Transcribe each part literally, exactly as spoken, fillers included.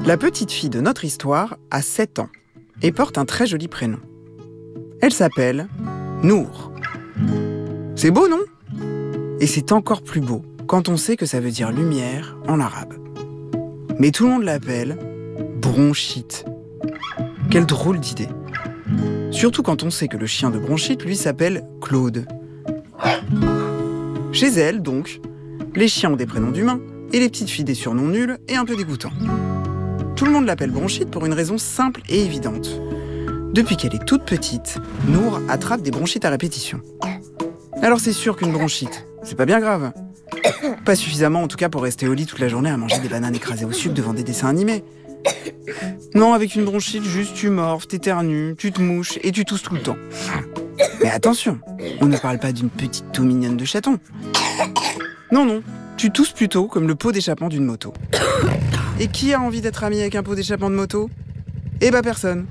La petite fille de notre histoire a sept ans et porte un très joli prénom. Elle s'appelle Nour. C'est beau, non ? Et c'est encore plus beau quand on sait que ça veut dire lumière en arabe. Mais tout le monde l'appelle Bronchite. Quelle drôle d'idée. Surtout quand on sait que le chien de Bronchite, lui, s'appelle Claude. Chez elle, donc, les chiens ont des prénoms d'humains et les petites filles des surnoms nuls et un peu dégoûtants. Tout le monde l'appelle Bronchite pour une raison simple et évidente. Depuis qu'elle est toute petite, Nour attrape des bronchites à répétition. Alors c'est sûr qu'une bronchite, c'est pas bien grave. Pas suffisamment en tout cas pour rester au lit toute la journée à manger des bananes écrasées au sucre devant des dessins animés. Non, avec une bronchite, juste tu morfes, t'éternues, tu te mouches et tu tousses tout le temps. Mais attention, on ne parle pas d'une petite toux mignonne de chaton. Non, non, tu tousses plutôt comme le pot d'échappement d'une moto. Et qui a envie d'être ami avec un pot d'échappement de moto ? Eh ben personne.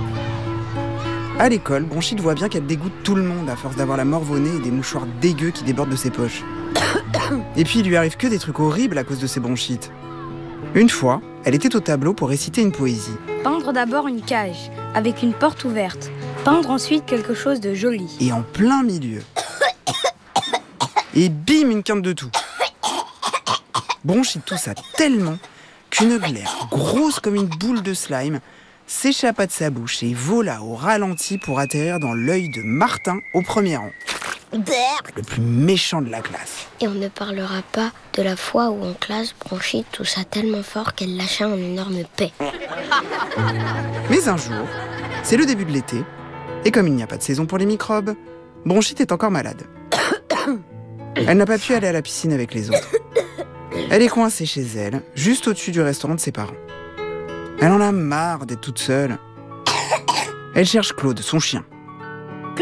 À l'école, Bronchite voit bien qu'elle dégoûte tout le monde à force d'avoir la morve au nez et des mouchoirs dégueux qui débordent de ses poches. Et puis il lui arrive que des trucs horribles à cause de ses bronchites. Une fois, elle était au tableau pour réciter une poésie. Peindre d'abord une cage, avec une porte ouverte. Peindre ensuite quelque chose de joli. Et en plein milieu. Et bim, une quinte de toux. Bronchite toussa tellement qu'une glaire, grosse comme une boule de slime, s'échappa de sa bouche et vola au ralenti pour atterrir dans l'œil de Martin au premier rang. Le plus méchant de la classe. Et on ne parlera pas de la fois où en classe, Bronchite toussa tellement fort qu'elle lâcha un énorme paix. Mais un jour, c'est le début de l'été, et comme il n'y a pas de saison pour les microbes, Bronchite est encore malade. Elle n'a pas pu aller à la piscine avec les autres. Elle est coincée chez elle, juste au-dessus du restaurant de ses parents. Elle en a marre d'être toute seule. Elle cherche Claude, son chien. Claude !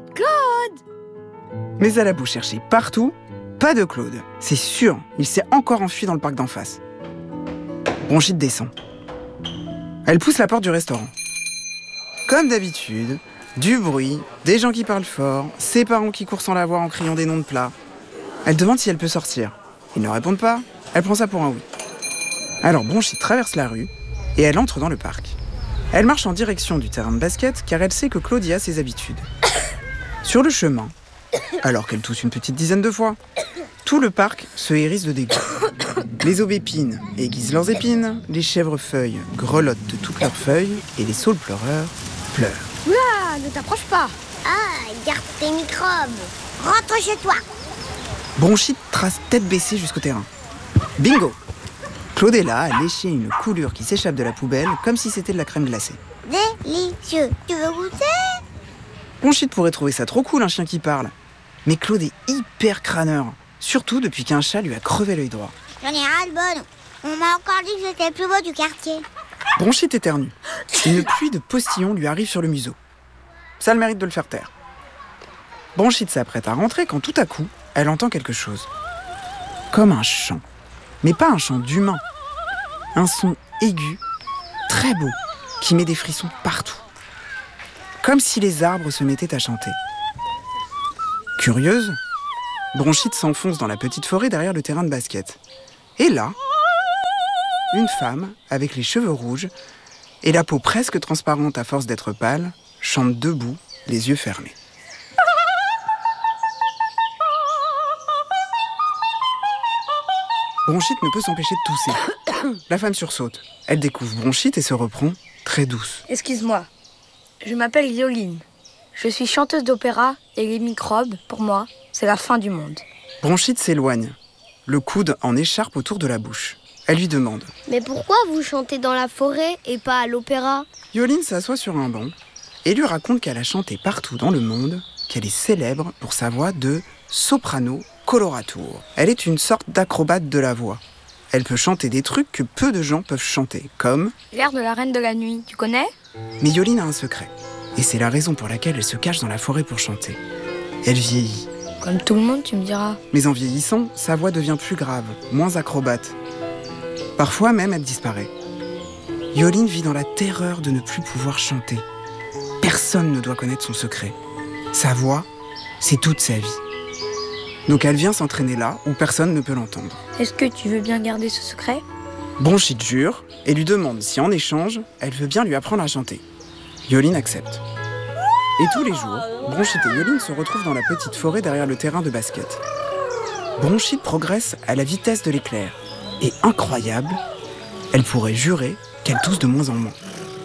Claude ! Mais elle a beau chercher partout, pas de Claude. C'est sûr, il s'est encore enfui dans le parc d'en face. Bronchite descend. Elle pousse la porte du restaurant. Comme d'habitude, du bruit, des gens qui parlent fort, ses parents qui courent sans la voir en criant des noms de plats. Elle demande si elle peut sortir. Ils ne répondent pas, elle prend ça pour un oui. Alors Bronchite traverse la rue et elle entre dans le parc. Elle marche en direction du terrain de basket car elle sait que Claude y a ses habitudes. Sur le chemin, alors qu'elle tousse une petite dizaine de fois, tout le parc se hérisse de dégoût. Les aubépines aiguisent leurs épines, les chèvrefeuilles grelottent de toutes leurs feuilles et les saules pleureurs pleurent. Oula, ne t'approche pas. Ah, garde tes microbes. Rentre chez toi. Bronchite trace tête baissée jusqu'au terrain. Bingo ! Claude est là à lécher une coulure qui s'échappe de la poubelle comme si c'était de la crème glacée. Délicieux. Tu veux goûter ? Bronchite pourrait trouver ça trop cool, un chien qui parle. Mais Claude est hyper crâneur, surtout depuis qu'un chat lui a crevé l'œil droit. J'en ai ras-le-bol. On m'a encore dit que j'étais le plus beau du quartier. Bronchite éternue. Une pluie de postillons lui arrive sur le museau. Ça a le mérite de le faire taire. Bronchite s'apprête à rentrer quand tout à coup, elle entend quelque chose. Comme un chant. Mais pas un chant d'humain. Un son aigu, très beau, qui met des frissons partout. Comme si les arbres se mettaient à chanter. Curieuse, Bronchite s'enfonce dans la petite forêt derrière le terrain de basket. Et là, une femme, avec les cheveux rouges et la peau presque transparente à force d'être pâle, chante debout, les yeux fermés. Bronchite ne peut s'empêcher de tousser. La femme sursaute. Elle découvre Bronchite et se reprend, très douce. Excuse-moi, je m'appelle Yoline. Je suis chanteuse d'opéra et les microbes, pour moi, c'est la fin du monde. Bronchite s'éloigne, le coude en écharpe autour de la bouche. Elle lui demande. Mais pourquoi vous chantez dans la forêt et pas à l'opéra ? Yoline s'assoit sur un banc et lui raconte qu'elle a chanté partout dans le monde, qu'elle est célèbre pour sa voix de soprano coloratura. Elle est une sorte d'acrobate de la voix. Elle peut chanter des trucs que peu de gens peuvent chanter, comme... L'air de la reine de la nuit, tu connais ? Mais Yoline a un secret. Et c'est la raison pour laquelle elle se cache dans la forêt pour chanter. Elle vieillit. Comme tout le monde, tu me diras. Mais en vieillissant, sa voix devient plus grave, moins acrobate. Parfois même, elle disparaît. Yoline vit dans la terreur de ne plus pouvoir chanter. Personne ne doit connaître son secret. Sa voix, c'est toute sa vie. Donc elle vient s'entraîner là où personne ne peut l'entendre. Est-ce que tu veux bien garder ce secret ? Bronchite jure et lui demande si en échange, elle veut bien lui apprendre à chanter. Yoline accepte. Et tous les jours, Bronchite et Yoline se retrouvent dans la petite forêt derrière le terrain de basket. Bronchite progresse à la vitesse de l'éclair. Et incroyable, elle pourrait jurer qu'elle tousse de moins en moins.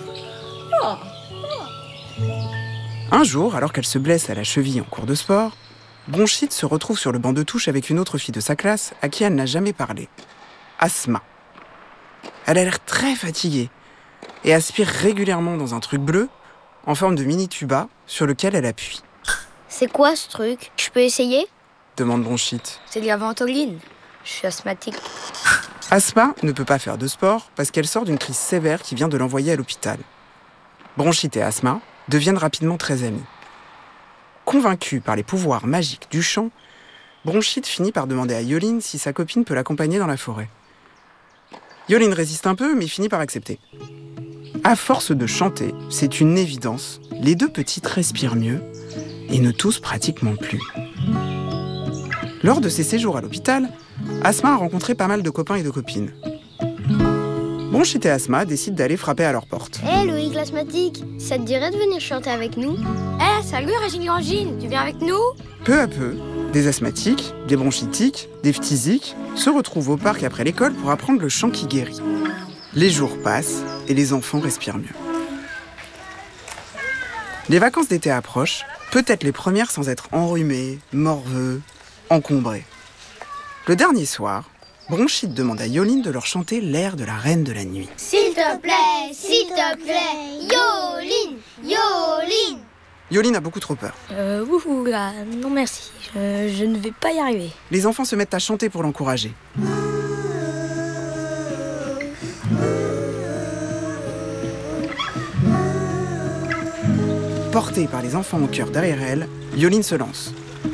Un jour, alors qu'elle se blesse à la cheville en cours de sport, Bronchite se retrouve sur le banc de touche avec une autre fille de sa classe à qui elle n'a jamais parlé. Asma. Elle a l'air très fatiguée et aspire régulièrement dans un truc bleu en forme de mini-tuba sur lequel elle appuie. C'est quoi ce truc? Je peux essayer? Demande Bronchite. C'est de la ventoline. Je suis asthmatique. Asma ne peut pas faire de sport parce qu'elle sort d'une crise sévère qui vient de l'envoyer à l'hôpital. Bronchite et Asma deviennent rapidement très amies. Convaincue par les pouvoirs magiques du chant, Bronchite finit par demander à Yoline si sa copine peut l'accompagner dans la forêt. Yoline résiste un peu, mais finit par accepter. À force de chanter, c'est une évidence, les deux petites respirent mieux et ne toussent pratiquement plus. Lors de ses séjours à l'hôpital, Asma a rencontré pas mal de copains et de copines. Bronchite et Asma décident d'aller frapper à leur porte. Hé hey, Loïc l'asthmatique, ça te dirait de venir chanter avec nous? Eh, hey, salut Régine Langine, tu viens avec nous? Peu à peu, des asthmatiques, des bronchitiques, des phtisiques se retrouvent au parc après l'école pour apprendre le chant qui guérit. Les jours passent et les enfants respirent mieux. Les vacances d'été approchent, peut-être les premières sans être enrhumées, morveux, encombrées. Le dernier soir, Bronchite demande à Yoline de leur chanter l'air de la Reine de la Nuit. S'il te plaît, s'il te plaît, Yoline, Yoline. Yoline a beaucoup trop peur. Euh, wouhou, là, non merci, je, je ne vais pas y arriver. Les enfants se mettent à chanter pour l'encourager. Portée par les enfants au cœur derrière elle, Yoline se lance.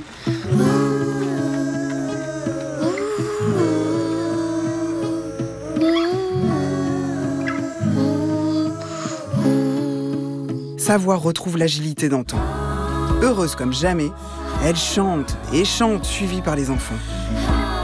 Sa voix retrouve l'agilité d'antan. Heureuse comme jamais, elle chante et chante, suivie par les enfants.